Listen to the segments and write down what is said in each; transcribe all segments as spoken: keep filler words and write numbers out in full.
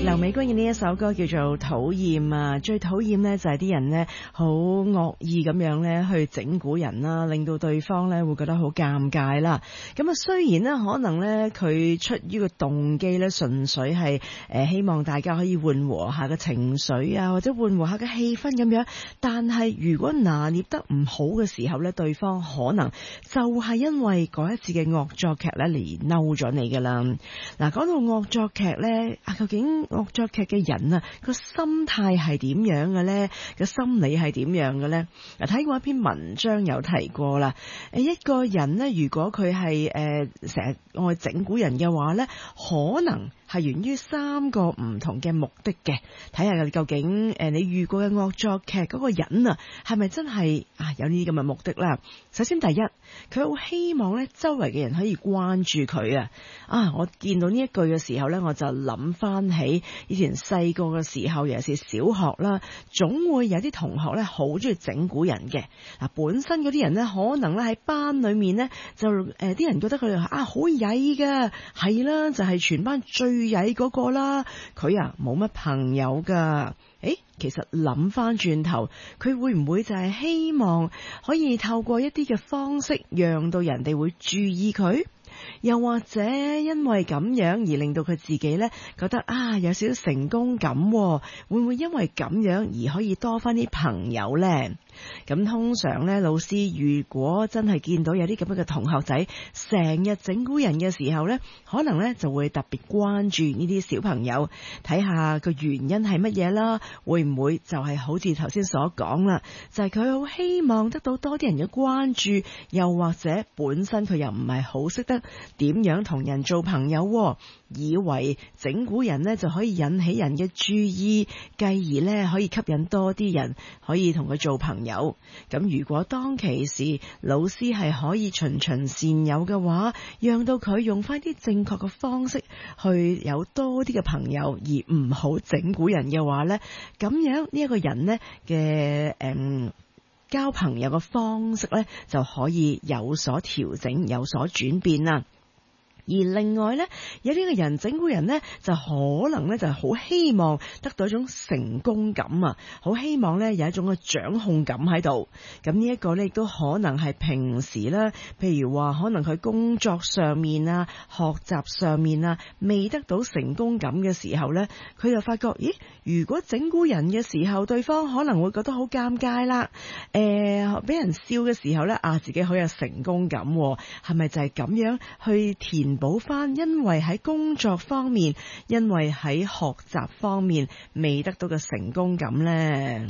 劉美君嘅呢一首歌叫做討厭啊，最討厭呢就係啲人呢好惡意咁樣呢去整蠱人啦，令到對方呢會覺得好尷尬啦。咁啊，雖然呢可能呢佢出於個動機呢純粹係誒希望大家可以緩和下嘅情緒啊，或者緩和下嘅氣氛咁樣，但係如果拿捏得唔好嘅時候呢，對方可能就係因為嗰一次嘅惡作劇呢嚟嬲咗你噶啦。嗱，講到惡作劇呢，啊究竟惡作劇嘅人啊，個心態係點樣嘅呢？個心理係點樣嘅呢？嗱，睇過一篇文章有提過啦。誒，一個人呢，如果佢係誒成日愛整蠱人嘅話呢，可能係源於三個唔同嘅目的嘅。睇下究竟誒你遇過嘅惡作劇嗰個人啊，係咪真係啊有呢啲咁嘅目的啦？首先第一，佢好希望呢周圍嘅人可以關注佢啊。啊，我見到呢一句嘅時候呢，我就諗翻起以前細個嘅時候，尤其是小學啦，總會有啲同學呢好中意整蠱人嘅。嗱，本身嗰啲人呢，可能咧喺班裏面呢，就誒啲、呃、人覺得佢哋啊好曳噶，係啦，就係、是、全班最曳嗰個啦。佢啊冇乜朋友噶。誒，其實諗翻轉頭，佢會唔會就係希望可以透過一啲嘅方式，讓到人哋會注意佢？又或者因為咁樣而令到佢自己呢覺得啊有少少成功感，會唔會因為咁樣而可以多翻啲朋友呢？咁通常呢，老師如果真係見到有啲咁樣嘅同學仔成日整蠱人嘅時候呢，可能呢就會特別關注呢啲小朋友，睇下個原因係乜嘢啦，會唔會就係好似頭先所講啦，就係佢好希望得到多啲人嘅關注，又或者本身佢又唔係好識得點樣同人做朋友，以為整蠱人呢就可以引起人嘅注意，繼而呢可以吸引多啲人可以同佢做朋友。有咁，如果當其時老師係可以循循善誘嘅話，讓到佢用翻啲正確嘅方式去有多啲嘅朋友，而唔好整蠱人嘅話呢，咁樣呢一個人呢嘅誒交朋友嘅方式呢就可以有所調整，有所轉變啦。而另外呢，有呢個人整蠱人呢，就可能呢就係好希望得到一種成功感啊，好希望呢有一種嘅掌控感喺度。咁呢一個呢亦都可能係平時啦，譬如話可能佢工作上面啊、學習上面啊未得到成功感嘅時候呢，佢就發覺，咦，如果整蠱人嘅時候，對方可能會覺得好尷尬啦。誒、呃，俾人笑嘅時候呢，啊，自己好有成功感，係咪就係咁樣去填補翻，因為喺工作方面，因為喺學習方面未得到嘅成功感呢？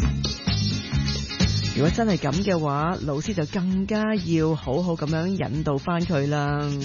如果真係咁嘅話，老師就更加要好好咁樣引導翻佢啦。